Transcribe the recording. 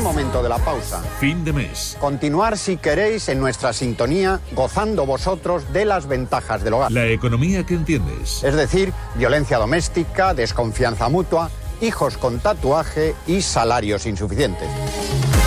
momento de la pausa. Fin de mes. Continuar, si queréis, en nuestra sintonía, gozando vosotros de las ventajas del hogar. La economía que entiendes. Es decir, violencia doméstica, desconfianza mutua, hijos con tatuaje y salarios insuficientes.